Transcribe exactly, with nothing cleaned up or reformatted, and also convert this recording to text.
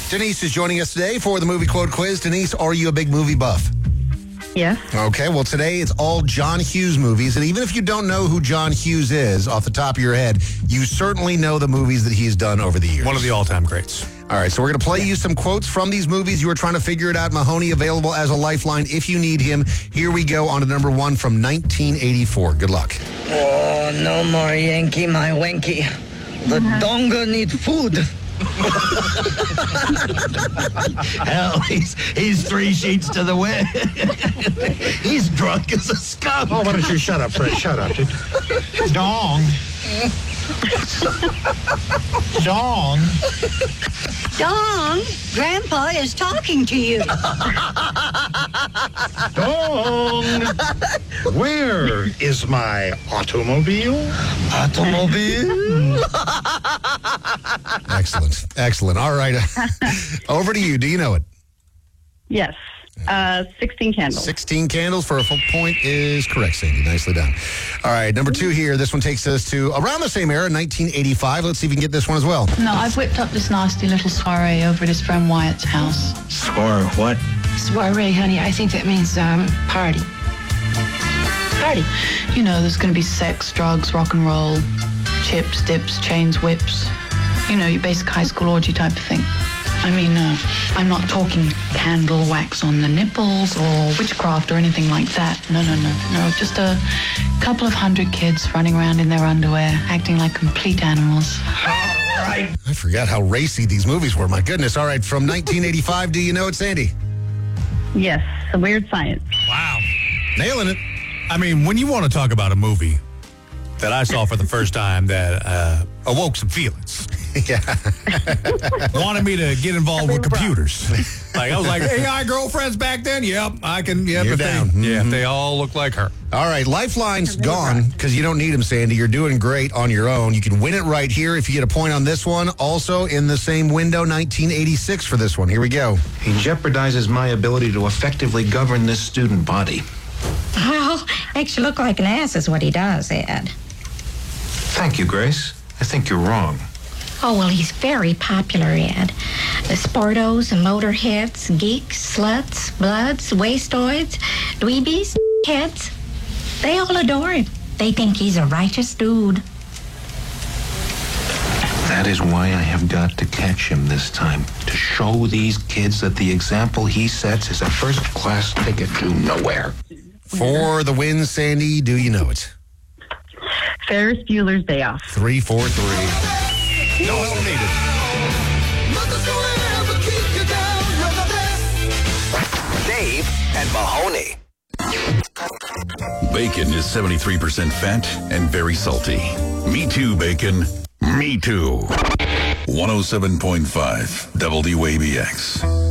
Denise is joining us today for the movie quote quiz. Denise, are you a big movie buff? Yes. Okay, well, today it's all John Hughes movies. And even if you don't know who John Hughes is off the top of your head, you certainly know the movies that he's done over the years. One of the all-time greats. All right, so we're going to play you some quotes from these movies. You are trying to figure it out. Mahoney available as a lifeline if you need him. Here we go on to number one from nineteen eighty-four. Good luck. Oh, no more Yankee, my wanky. The donga need food. Hell, he's, he's three sheets to the wind. He's drunk as a skunk. Oh, why don't you shut up, Fred? Shut up, dude. Dong. Dong. Dong, Grandpa is talking to you. Dong. Where is my automobile? Automobile? Excellent. Excellent. All right. Over to you. Do you know it? Yes. Uh, sixteen Candles. sixteen Candles for a full point is correct, Sandy. Nicely done. All right, number two here. This one takes us to around the same era, nineteen eighty-five. Let's see if we can get this one as well. No, I've whipped up this nasty little soiree over at his friend Wyatt's house. Swore what? Soiree, honey. I think that means um party. Party. You know, there's going to be sex, drugs, rock and roll, chips, dips, chains, whips. You know, your basic high school orgy type of thing. I mean, uh, I'm not talking candle wax on the nipples or witchcraft or anything like that. No, no, no, no. Just a couple of hundred kids running around in their underwear, acting like complete animals. I forgot how racy these movies were. My goodness. All right, from nineteen eighty-five, do you know it, Sandy? Yes. The Weird Science. Wow. Nailing it. I mean, when you want to talk about a movie that I saw for the first time that uh, awoke some feelings. Yeah. Wanted me to get involved with computers. Like, I was like, A I girlfriends back then? Yep, I can. Yep, You're if down. They, yeah, Mhm. they all look like her. All right, Lifeline's gone because you don't need them, Sandy. You're doing great on your own. You can win it right here if you get a point on this one. Also in the same window, nineteen eighty-six for this one. Here we go. He jeopardizes my ability to effectively govern this student body. Well, makes you look like an ass is what he does, Ed. Thank you, Grace. I think you're wrong. Oh, well, he's very popular, Ed. The sportos, motorheads, geeks, sluts, bloods, wastoids, dweebies, heads. They all adore him. They think he's a righteous dude. That is why I have got to catch him this time. To show these kids that the example he sets is a first-class ticket to nowhere. For the win, Sandy, do you know it? Ferris Bueller's Day Off. Three, four, three. No help needed. Dave and Mahoney. Bacon is seventy-three percent fat and very salty. Me too, bacon. Me too. one oh seven point five W A B X.